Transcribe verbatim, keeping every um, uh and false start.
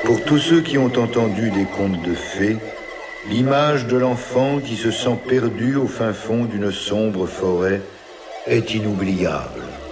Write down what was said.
Pour tous ceux qui ont entendu des contes de fées, l'image de l'enfant qui se sent perdu au fin fond d'une sombre forêt est inoubliable.